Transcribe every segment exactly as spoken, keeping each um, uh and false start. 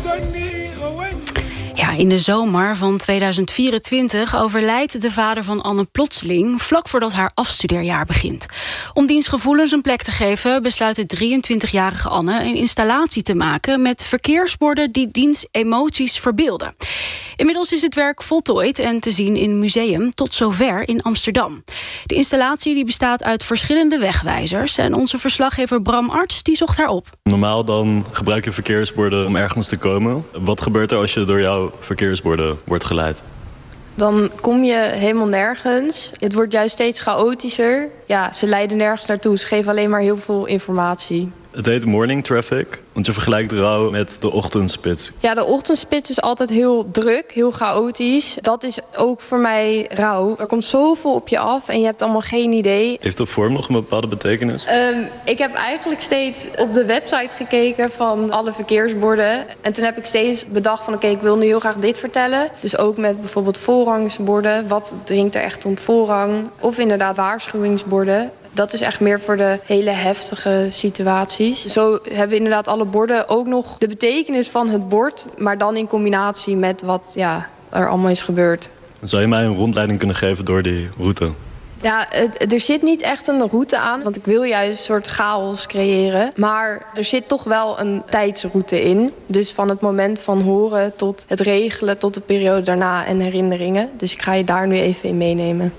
Ja, in de zomer van tweeduizend vierentwintig overlijdt de vader van Anne plotseling, vlak voordat haar afstudeerjaar begint. Om diens gevoelens een plek te geven besluit de drieëntwintigjarige Anne een installatie te maken met verkeersborden die diens emoties verbeelden. Inmiddels is het werk voltooid en te zien in een museum Tot Zover in Amsterdam. De installatie die bestaat uit verschillende wegwijzers en onze verslaggever Bram Arts die zocht haar op. Normaal dan gebruik je verkeersborden om ergens te komen. Wat gebeurt er als je door jouw verkeersborden wordt geleid? Dan kom je helemaal nergens. Het wordt juist steeds chaotischer. Ja, ze leiden nergens naartoe. Ze geven alleen maar heel veel informatie. Het heet morning traffic, want je vergelijkt rouw met de ochtendspits. Ja, de ochtendspits is altijd heel druk, heel chaotisch. Dat is ook voor mij rauw. Er komt zoveel op je af en je hebt allemaal geen idee. Heeft de vorm nog een bepaalde betekenis? Um, ik heb eigenlijk steeds op de website gekeken van alle verkeersborden. En toen heb ik steeds bedacht van oké, okay, ik wil nu heel graag dit vertellen. Dus ook met bijvoorbeeld voorrangsborden. Wat dringt er echt om voorrang? Of inderdaad waarschuwingsborden. Dat is echt meer voor de hele heftige situaties. Zo hebben inderdaad alle borden ook nog de betekenis van het bord, maar dan in combinatie met wat ja, er allemaal is gebeurd. Zou je mij een rondleiding kunnen geven door die route? Ja, het, er zit niet echt een route aan, want ik wil juist een soort chaos creëren. Maar er zit toch wel een tijdsroute in. Dus van het moment van horen tot het regelen, tot de periode daarna en herinneringen. Dus ik ga je daar nu even in meenemen.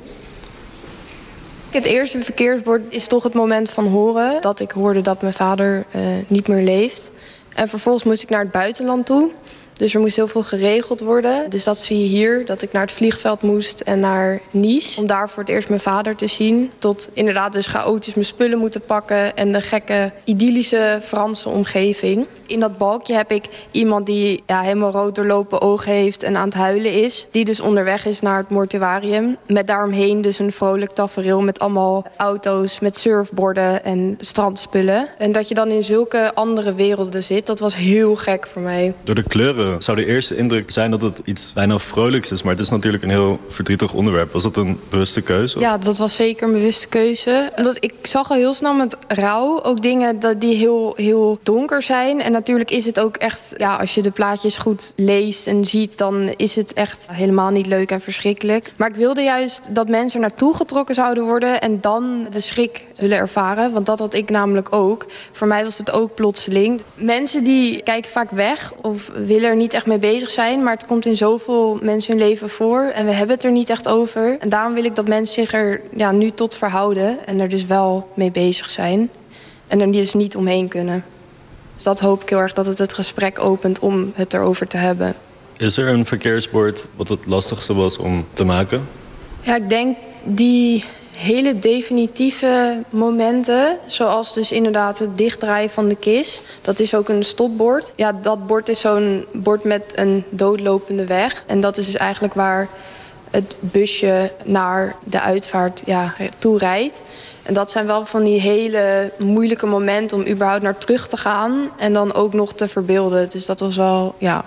Het eerste verkeersbord is toch het moment van horen. Dat ik hoorde dat mijn vader uh, niet meer leeft. En vervolgens moest ik naar het buitenland toe. Dus er moest heel veel geregeld worden. Dus dat zie je hier, dat ik naar het vliegveld moest en naar Nice. Om daar voor het eerst mijn vader te zien. Tot inderdaad dus chaotisch mijn spullen moeten pakken. En de gekke, idyllische Franse omgeving. In dat balkje heb ik iemand die ja, helemaal rood doorlopen ogen heeft en aan het huilen is. Die dus onderweg is naar het mortuarium. Met daaromheen dus een vrolijk tafereel met allemaal auto's, met surfborden en strandspullen. En dat je dan in zulke andere werelden zit, dat was heel gek voor mij. Door de kleuren zou de eerste indruk zijn dat het iets bijna vrolijks is. Maar het is natuurlijk een heel verdrietig onderwerp. Was dat een bewuste keuze? Ja, dat was zeker een bewuste keuze. Omdat ik zag al heel snel met rouw ook dingen die heel, heel donker zijn. En natuurlijk is het ook echt, ja, als je de plaatjes goed leest en ziet, dan is het echt helemaal niet leuk en verschrikkelijk. Maar ik wilde juist dat mensen er naartoe getrokken zouden worden en dan de schrik zullen ervaren. Want dat had ik namelijk ook. Voor mij was het ook plotseling. Mensen die kijken vaak weg of willen er niet echt mee bezig zijn, maar het komt in zoveel mensen hun leven voor en we hebben het er niet echt over. En daarom wil ik dat mensen zich er ja, nu tot verhouden en er dus wel mee bezig zijn. En er dus niet omheen kunnen. Dus dat hoop ik heel erg, dat het het gesprek opent om het erover te hebben. Is er een verkeersbord wat het lastigste was om te maken? Ja, ik denk die hele definitieve momenten, zoals dus inderdaad het dichtdraaien van de kist. Dat is ook een stopbord. Ja, dat bord is zo'n bord met een doodlopende weg. En dat is dus eigenlijk waar het busje naar de uitvaart ja, toe rijdt. En dat zijn wel van die hele moeilijke momenten om überhaupt naar terug te gaan. En dan ook nog te verbeelden. Dus dat was wel ja,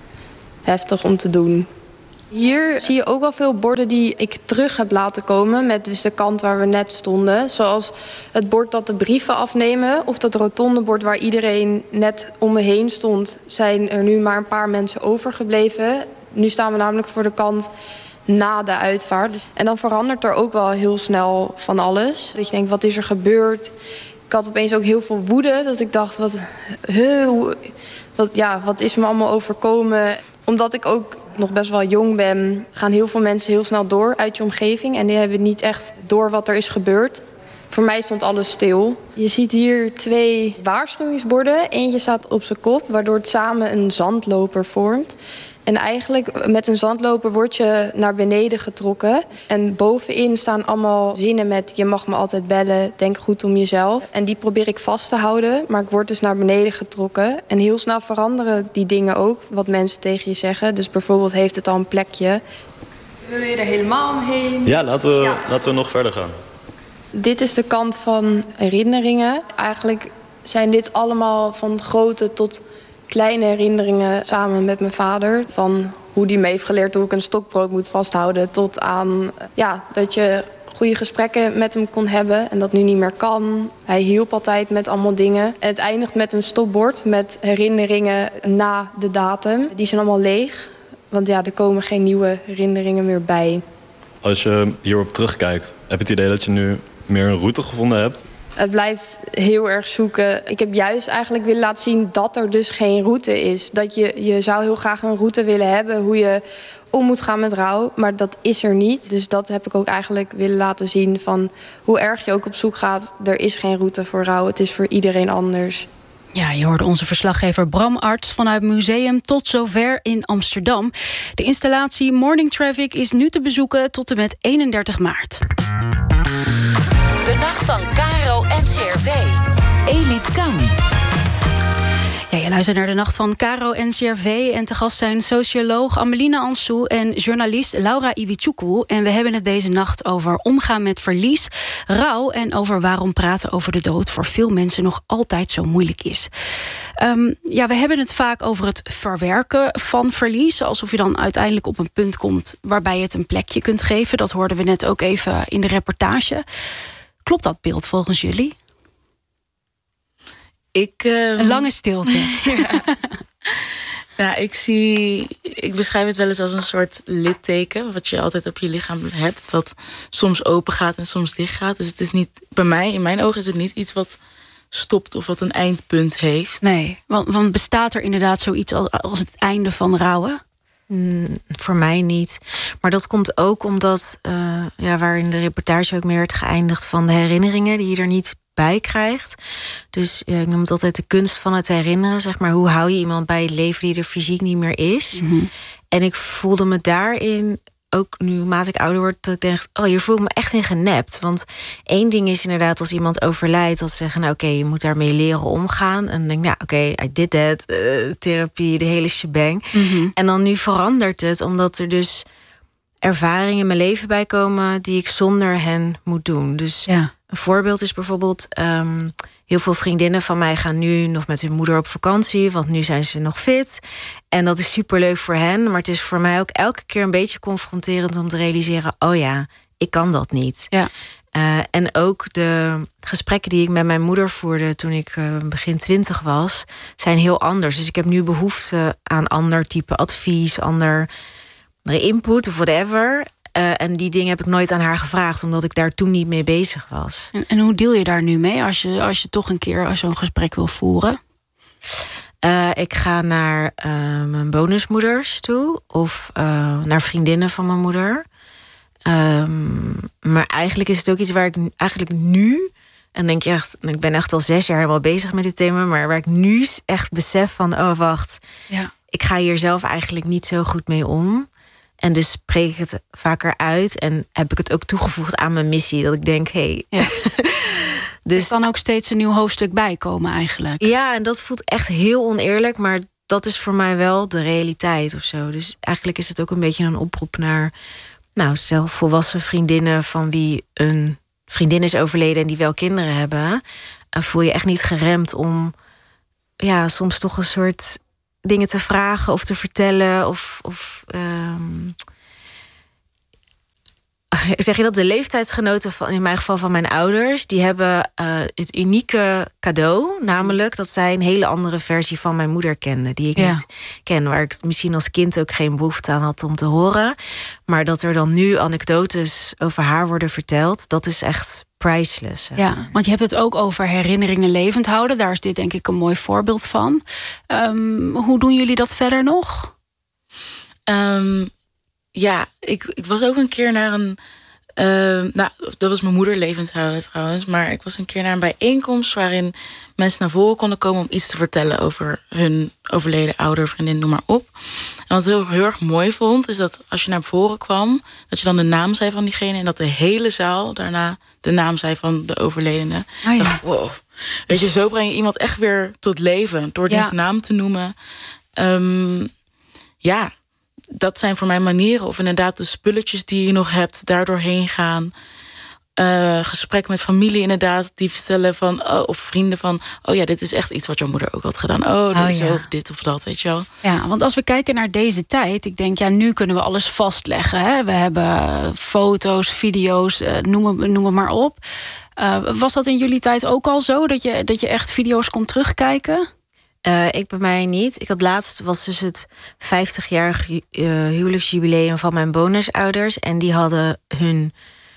heftig om te doen. Hier zie je ook wel veel borden die ik terug heb laten komen. Met dus de kant waar we net stonden. Zoals het bord dat de brieven afnemen. Of dat rotonde bord waar iedereen net om me heen stond. Zijn er nu maar een paar mensen overgebleven. Nu staan we namelijk voor de kant na de uitvaart. En dan verandert er ook wel heel snel van alles. Dat je denkt, wat is er gebeurd? Ik had opeens ook heel veel woede. Dat ik dacht, wat, huh, wat, ja, wat is me allemaal overkomen? Omdat ik ook nog best wel jong ben, gaan heel veel mensen heel snel door uit je omgeving. En die hebben niet echt door wat er is gebeurd. Voor mij stond alles stil. Je ziet hier twee waarschuwingsborden. Eentje staat op zijn kop, waardoor het samen een zandloper vormt. En eigenlijk met een zandloper word je naar beneden getrokken. En bovenin staan allemaal zinnen met je mag me altijd bellen, denk goed om jezelf. En die probeer ik vast te houden, maar ik word dus naar beneden getrokken. En heel snel veranderen die dingen ook, wat mensen tegen je zeggen. Dus bijvoorbeeld heeft het al een plekje. Wil je er helemaal omheen? Ja, laten we, ja. laten we nog verder gaan. Dit is de kant van herinneringen. Eigenlijk zijn dit allemaal van grote tot kleine herinneringen samen met mijn vader. Van hoe die me heeft geleerd hoe ik een stokbrood moet vasthouden. Tot aan ja, dat je goede gesprekken met hem kon hebben en dat nu niet meer kan. Hij hielp altijd met allemaal dingen. En het eindigt met een stopbord met herinneringen na de datum. Die zijn allemaal leeg, want ja, er komen geen nieuwe herinneringen meer bij. Als je hierop terugkijkt, heb je het idee dat je nu meer een route gevonden hebt? Het blijft heel erg zoeken. Ik heb juist eigenlijk willen laten zien dat er dus geen route is. Dat je, je zou heel graag een route willen hebben hoe je om moet gaan met rouw, maar dat is er niet. Dus dat heb ik ook eigenlijk willen laten zien van hoe erg je ook op zoek gaat. Er is geen route voor rouw, het is voor iedereen anders. Ja, je hoorde onze verslaggever Bram Arts vanuit Museum Tot Zover in Amsterdam. De installatie Morning Traffic is nu te bezoeken tot en met eenendertig maart. De nacht van Caro en C R V. Elif Kan. Ja, je luistert naar de nacht van Caro en C R V. En te gast zijn socioloog Amelina Ansou en journalist Laura Iwichukwu. En we hebben het deze nacht over omgaan met verlies, rouw en over waarom praten over de dood voor veel mensen nog altijd zo moeilijk is. Um, ja, we hebben het vaak over het verwerken van verlies. Alsof je dan uiteindelijk op een punt komt waarbij je het een plekje kunt geven. Dat hoorden we net ook even in de reportage. Klopt dat beeld volgens jullie? Ik, uh... Een lange stilte. ja. Nou, ik zie... Ik beschrijf het wel eens als een soort litteken, wat je altijd op je lichaam hebt, wat soms open gaat en soms dicht gaat. Dus het is niet... Bij mij, in mijn ogen, is het niet iets wat stopt of wat een eindpunt heeft. Nee, want, want bestaat er inderdaad zoiets als, als het einde van rouwen? Mm, voor mij niet. Maar dat komt ook omdat, uh, ja, waar in de reportage ook meer werd geëindigd van de herinneringen die je er niet bij krijgt. Dus ja, ik noem het altijd de kunst van het herinneren. Zeg maar, hoe hou je iemand bij het leven die er fysiek niet meer is? Mm-hmm. En ik voelde me daarin, ook nu naarmate ik ouder word, dat ik denk, oh, hier voel ik me echt in genept. Want één ding is inderdaad als iemand overlijdt, dat ze zeggen, nou oké, okay, je moet daarmee leren omgaan. En dan denk ik, nou oké, okay, I did that. Uh, therapie, de hele shebang. Mm-hmm. En dan nu verandert het, omdat er dus ervaringen in mijn leven bij komen die ik zonder hen moet doen. Dus ja. Een voorbeeld is bijvoorbeeld, um, heel veel vriendinnen van mij gaan nu nog met hun moeder op vakantie, want nu zijn ze nog fit. En dat is superleuk voor hen, maar het is voor mij ook elke keer een beetje confronterend om te realiseren, oh ja, ik kan dat niet. Ja. Uh, en ook de gesprekken die ik met mijn moeder voerde toen ik uh, begin twintig was, zijn heel anders. Dus ik heb nu behoefte aan ander type advies, ander input of whatever. Uh, en die dingen heb ik nooit aan haar gevraagd, omdat ik daar toen niet mee bezig was. En, en hoe deel je daar nu mee als je, als je toch een keer zo'n gesprek wil voeren? Uh, ik ga naar uh, mijn bonusmoeders toe of uh, naar vriendinnen van mijn moeder. Um, maar eigenlijk is het ook iets waar ik eigenlijk nu, en denk je echt, ik ben echt al zes jaar helemaal bezig met dit thema, maar waar ik nu echt besef van, oh wacht, ja. ik ga hier zelf eigenlijk niet zo goed mee om. En dus spreek ik het vaker uit en heb ik het ook toegevoegd aan mijn missie, dat ik denk, hé. Hey. Ja. Dus er kan ook steeds een nieuw hoofdstuk bijkomen eigenlijk. Ja, en dat voelt echt heel oneerlijk, maar dat is voor mij wel de realiteit of zo. Dus eigenlijk is het ook een beetje een oproep naar, nou, zelf volwassen vriendinnen van wie een vriendin is overleden en die wel kinderen hebben. Uh, voel je echt niet geremd om, ja, soms toch een soort dingen te vragen of te vertellen of, of um, zeg je dat, de leeftijdsgenoten van, in mijn geval van mijn ouders, die hebben uh, het unieke cadeau, namelijk dat zij een hele andere versie van mijn moeder kenden, die ik ja. niet ken, waar ik misschien als kind ook geen behoefte aan had om te horen, maar dat er dan nu anekdotes over haar worden verteld, dat is echt priceless. Ja, want je hebt het ook over herinneringen levend houden. Daar is dit denk ik een mooi voorbeeld van. Um, hoe doen jullie dat verder nog? Um, ja, ik, ik was ook een keer naar een... Uh, nou, dat was mijn moeder levend houden trouwens. Maar ik was een keer naar een bijeenkomst waarin mensen naar voren konden komen om iets te vertellen over hun overleden ouder, vriendin, noem maar op. En wat ik heel, heel erg mooi vond, is dat als je naar voren kwam, dat je dan de naam zei van diegene en dat de hele zaal daarna de naam zei van de overledene. Oh ja. Dacht, wow. Weet je, zo breng je iemand echt weer tot leven door diens ja. naam te noemen. Um, ja, dat zijn voor mij manieren. Of inderdaad de spulletjes die je nog hebt, daardoorheen gaan. Uh, gesprek met familie inderdaad, die vertellen van, oh, of vrienden van, oh ja, dit is echt iets wat jouw moeder ook had gedaan. Oh, dit oh, is ja. zo, of dit of dat, weet je wel. Ja, want als we kijken naar deze tijd, ik denk, ja, nu kunnen we alles vastleggen. Hè? We hebben foto's, video's, uh, noem, het, noem het maar op. Uh, was dat in jullie tijd ook al zo, dat je, dat je echt video's kon terugkijken? Uh, ik bij mij niet. Ik had laatst, was dus het vijftigjarig uh, huwelijksjubileum van mijn bonusouders. En die hadden hun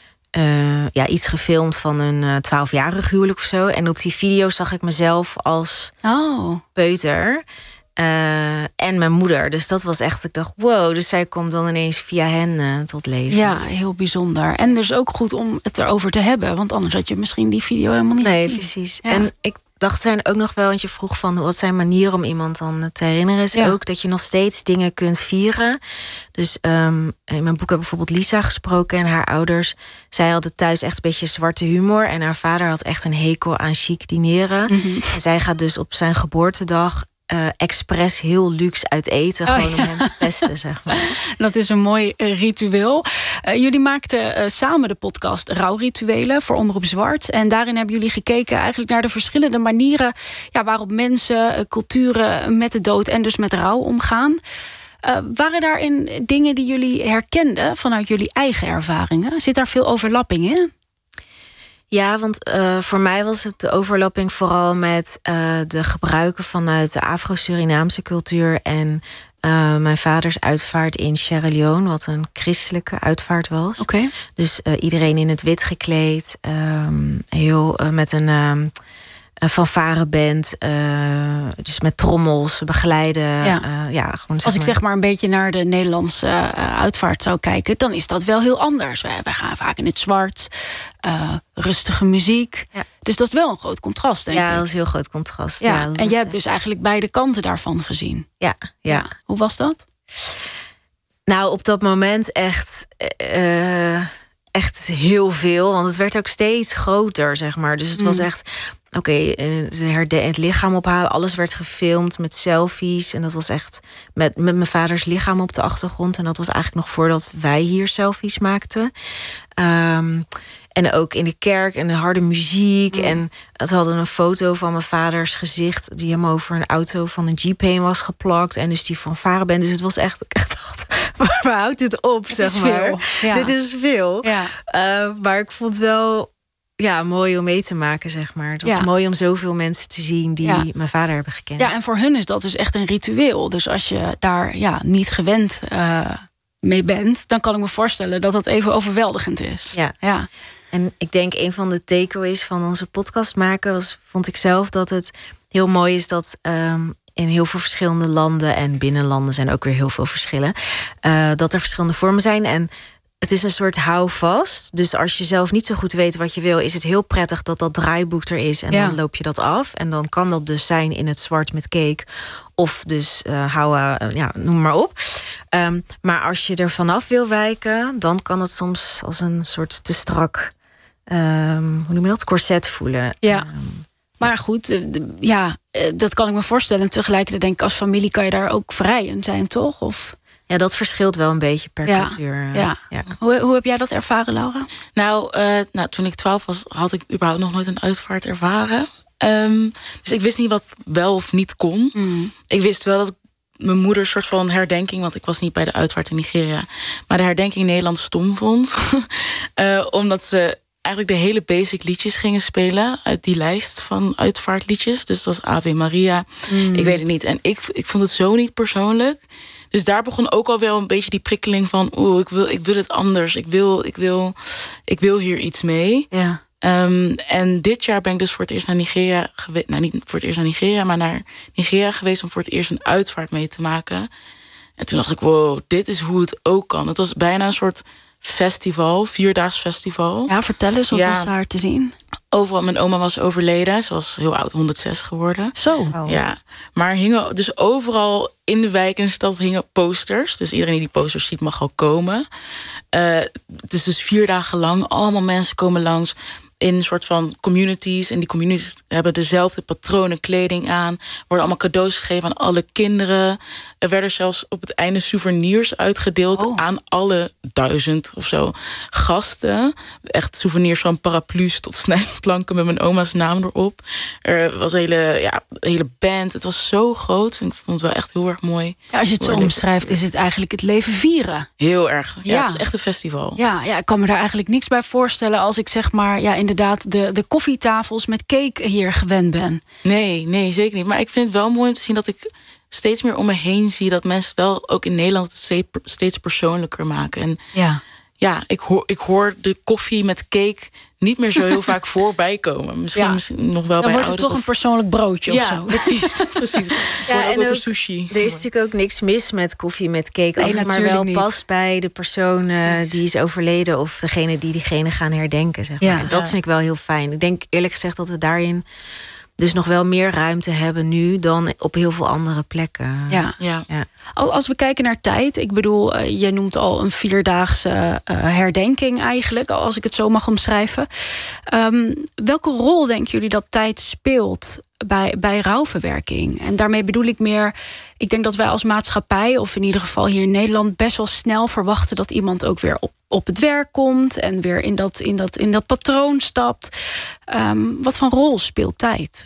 uh, ja, iets gefilmd van een twaalfjarig uh, huwelijk of zo. En op die video zag ik mezelf als oh. peuter. Uh, en mijn moeder. Dus dat was echt, ik dacht, wow. Dus zij komt dan ineens via hen uh, tot leven. Ja, heel bijzonder. En dus ook goed om het erover te hebben. Want anders had je misschien die video helemaal niet nee, gezien. Precies. Ja. En ik dacht, zijn ook nog wel, want je vroeg van wat zijn manieren om iemand dan te herinneren, is ja. ook dat je nog steeds dingen kunt vieren. Dus um, in mijn boek heb ik bijvoorbeeld Lisa gesproken en haar ouders. Zij hadden thuis echt een beetje zwarte humor en haar vader had echt een hekel aan chic dineren. Mm-hmm. En zij gaat dus op zijn geboortedag Uh, expres heel luxe uit eten, oh, gewoon ja. om hem te pesten, zeg maar. Dat is een mooi uh, ritueel. Uh, jullie maakten uh, samen de podcast Rouwrituelen voor Omroep Zwart. En daarin hebben jullie gekeken eigenlijk naar de verschillende manieren ja, waarop mensen, uh, culturen met de dood en dus met rouw omgaan. Uh, waren daarin dingen die jullie herkenden vanuit jullie eigen ervaringen? Zit daar veel overlapping in? Ja, want uh, voor mij was het de overlapping vooral met uh, de gebruiken vanuit de Afro-Surinaamse cultuur en uh, mijn vaders uitvaart in Sierra Leone, wat een christelijke uitvaart was. Okay. Dus uh, iedereen in het wit gekleed, um, heel uh, met een um, een fanfareband, uh, dus met trommels, begeleiden. Ja. Uh, ja, gewoon, zeg Als ik maar... zeg maar een beetje naar de Nederlandse uh, uitvaart zou kijken, dan is dat wel heel anders. Wij, wij gaan vaak in het zwart, uh, rustige muziek. Ja. Dus dat is wel een groot contrast, denk ja, ik. Ja, dat is een heel groot contrast. Ja. Ja, en is... je hebt dus eigenlijk beide kanten daarvan gezien. Ja, ja. ja. Hoe was dat? Nou, op dat moment echt... Uh, echt heel veel, want het werd ook steeds groter, zeg maar. Dus het mm. was echt... Oké, okay, het lichaam ophalen. Alles werd gefilmd met selfies. En dat was echt met, met mijn vaders lichaam op de achtergrond. En dat was eigenlijk nog voordat wij hier selfies maakten. Um, en ook in de kerk en de harde muziek. Mm. En het hadden een foto van mijn vaders gezicht die hem over een auto van een jeep heen was geplakt. En dus die fanfareband. Dus het was echt... echt waar houdt dit op, het zeg is maar? Veel. Ja. Dit is veel. Ja. Uh, maar ik vond wel... Ja, mooi om mee te maken, zeg maar. Het was ja. mooi om zoveel mensen te zien die ja. mijn vader hebben gekend. Ja, en voor hun is dat dus echt een ritueel. Dus als je daar ja, niet gewend uh, mee bent, dan kan ik me voorstellen dat dat even overweldigend is. Ja. ja. En ik denk een van de takeaways van onze podcast maken was, vond ik zelf dat het heel mooi is dat um, in heel veel verschillende landen en binnenlanden zijn ook weer heel veel verschillen. Uh, dat er verschillende vormen zijn en het is een soort houvast. Dus als je zelf niet zo goed weet wat je wil, is het heel prettig dat dat draaiboek er is. En ja. dan loop je dat af. En dan kan dat dus zijn in het zwart met cake. Of dus uh, houden, uh, ja, noem maar op. Um, maar als je er vanaf wil wijken, dan kan het soms als een soort te strak, um, hoe noem je dat, corset voelen. Ja. Um, Maar goed, ja, dat kan ik me voorstellen. En tegelijkertijd denk ik, als familie kan je daar ook vrij in zijn, toch? Of... Ja, dat verschilt wel een beetje per ja, cultuur. Ja. Ja. Hoe, hoe heb jij dat ervaren, Laura? Nou, uh, nou, toen ik twaalf was, had ik überhaupt nog nooit een uitvaart ervaren. Um, dus ik wist niet wat wel of niet kon. Mm. Ik wist wel dat ik mijn moeder soort van herdenking, want ik was niet bij de uitvaart in Nigeria, maar de herdenking in Nederland stom vond. uh, omdat ze eigenlijk de hele basic liedjes gingen spelen uit die lijst van uitvaartliedjes. Dus dat was Ave Maria. Mm. Ik weet het niet. En ik, ik vond het zo niet persoonlijk. Dus daar begon ook al wel een beetje die prikkeling van, oeh, ik wil, ik wil het anders. Ik wil, ik wil, ik wil hier iets mee. Ja. Um, en dit jaar ben ik dus voor het eerst naar Nigeria geweest. Nou, niet voor het eerst naar Nigeria, maar naar Nigeria geweest om voor het eerst een uitvaart mee te maken. En toen dacht ik, wow, dit is hoe het ook kan. Het was bijna een soort festival, vierdaags festival. Ja, vertel eens, wat ja. was daar te zien? Overal, mijn oma was overleden. Ze was heel oud, honderdzes geworden. Zo. Oh. Ja, maar hingen dus overal in de wijk en stad hingen posters. Dus iedereen die die posters ziet mag al komen. Uh, het is dus vier dagen lang. Allemaal mensen komen langs. in een soort van communities. En die communities hebben dezelfde patronen kleding aan. Worden allemaal cadeaus gegeven aan alle kinderen. Er werden zelfs op het einde souvenirs uitgedeeld oh. aan alle duizend of zo gasten. Echt souvenirs van paraplu's tot snijplanken met mijn oma's naam erop. Er was een hele, ja, een hele band. Het was zo groot. En ik vond het wel echt heel erg mooi. Ja, als je het zo omschrijft, is het eigenlijk het leven vieren. Heel erg. Ja, ja. Het is echt een festival. Ja, ja, ik kan me daar eigenlijk niks bij voorstellen als ik zeg maar, ja, inderdaad de, de koffietafels met cake hier gewend ben. Nee, nee, zeker niet. Maar ik vind het wel mooi om te zien dat ik steeds meer om me heen zie dat mensen wel ook in Nederland het steeds persoonlijker maken. En ja, ja ik, hoor, ik hoor de koffie met cake niet meer zo heel vaak voorbij komen. Misschien, ja. misschien nog wel dan bij wordt het toch of... een persoonlijk broodje ja, of zo. Precies, precies. Ja, en ook over sushi. Er is natuurlijk ook niks mis met koffie met cake. Nee, als het maar wel niet past bij de persoon uh, die is overleden of degene die diegene gaan herdenken. Zeg maar. Ja, en dat ja. vind ik wel heel fijn. Ik denk eerlijk gezegd dat we daarin dus nog wel meer ruimte hebben nu dan op heel veel andere plekken. Ja. Ja. Ja. Als we kijken naar tijd, ik bedoel, uh, je noemt al een vierdaagse uh, herdenking eigenlijk, als ik het zo mag omschrijven. Um, welke rol denken jullie dat tijd speelt bij, bij rouwverwerking? En daarmee bedoel ik meer, ik denk dat wij als maatschappij, of in ieder geval hier in Nederland, best wel snel verwachten dat iemand ook weer op, op het werk komt en weer in dat, in dat, in dat patroon stapt. Um, wat voor rol speelt tijd?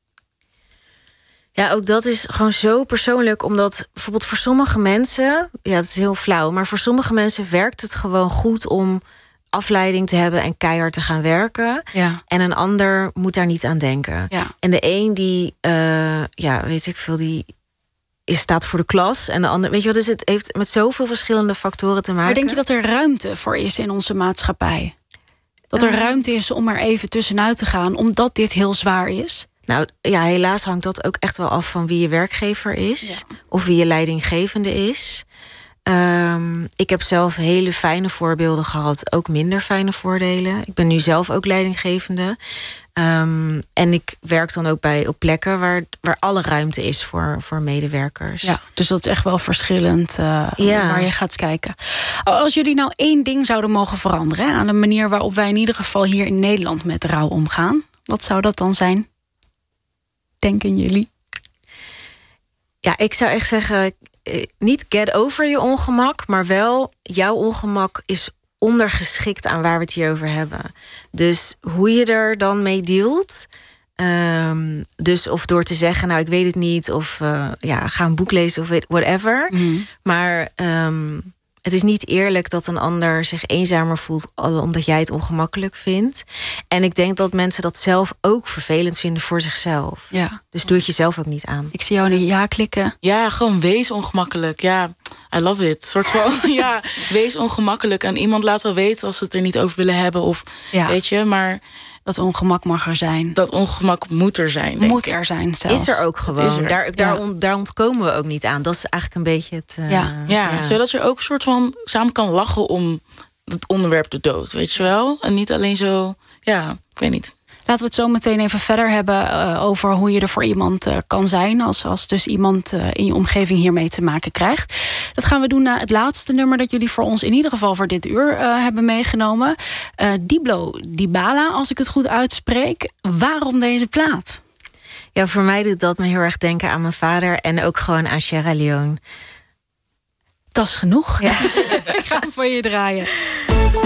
Ja, ook dat is gewoon zo persoonlijk. Omdat bijvoorbeeld voor sommige mensen, ja, het is heel flauw, maar voor sommige mensen werkt het gewoon goed om afleiding te hebben en keihard te gaan werken. Ja. En een ander moet daar niet aan denken. Ja. En de een die, uh, ja, weet ik veel, die is staat voor de klas. En de ander, weet je wat, dus het heeft met zoveel verschillende factoren te maken. Maar denk je dat er ruimte voor is in onze maatschappij? Dat er uh, ruimte is om er even tussenuit te gaan, omdat dit heel zwaar is? Nou ja, helaas hangt dat ook echt wel af van wie je werkgever is. Ja. Of wie je leidinggevende is. Um, ik heb zelf hele fijne voorbeelden gehad. Ook minder fijne voordelen. Ik ben nu zelf ook leidinggevende. Um, en ik werk dan ook bij op plekken waar, waar alle ruimte is voor, voor medewerkers. Ja, dus dat is echt wel verschillend uh, ja. waar je gaat kijken. Als jullie nou één ding zouden mogen veranderen, hè, aan de manier waarop wij in ieder geval hier in Nederland met rouw omgaan, wat zou dat dan zijn? Denken jullie? Ja, ik zou echt zeggen, niet get over je ongemak, maar wel jouw ongemak is ondergeschikt aan waar we het hier over hebben. Dus hoe je er dan mee dealt. Um, dus of door te zeggen, nou ik weet het niet, of uh, ja, ga een boek lezen of whatever. Mm. Maar um, het is niet eerlijk dat een ander zich eenzamer voelt omdat jij het ongemakkelijk vindt. En ik denk dat mensen dat zelf ook vervelend vinden voor zichzelf. Ja. Dus doe het jezelf ook niet aan. Ik zie jou een ja klikken. Ja, gewoon wees ongemakkelijk. Ja, I love it. Soort van, ja, wees ongemakkelijk. En iemand laat wel weten als ze het er niet over willen hebben. Of ja. weet je, maar dat ongemak mag er zijn. Dat ongemak moet er zijn. Denk moet ik. er zijn zelfs. Is er ook gewoon. Er. Daar, ja. daar, on, daar ontkomen we ook niet aan. Dat is eigenlijk een beetje het. Uh, ja. Ja, ja, zodat je ook een soort van samen kan lachen om het onderwerp de dood, weet je wel? En niet alleen zo, ja, ik weet niet. Laten we het zo meteen even verder hebben uh, over hoe je er voor iemand uh, kan zijn. Als, als dus iemand uh, in je omgeving hiermee te maken krijgt. Dat gaan we doen na het laatste nummer dat jullie voor ons in ieder geval voor dit uur uh, hebben meegenomen. Uh, Diblo Dibala, als ik het goed uitspreek. Waarom deze plaat? Ja, voor mij doet dat me heel erg denken aan mijn vader en ook gewoon aan Sierra Leone. Dat is genoeg. Ja. Ik ga hem voor je draaien.